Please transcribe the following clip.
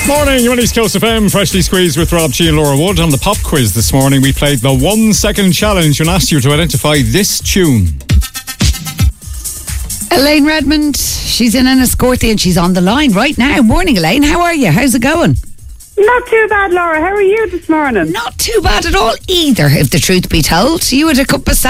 Morning, you're on East Coast FM, freshly squeezed with Rob G and Laura Wood. On the pop quiz this morning, we played the 1 second challenge and asked you to identify this tune. Elaine Redmond, she's in Enniscorthy and she's on the line right now. Morning, Elaine. How are you? How's it going? Not too bad, Laura. How are you this morning? Not too bad at all either, if the truth be told. You had a cup of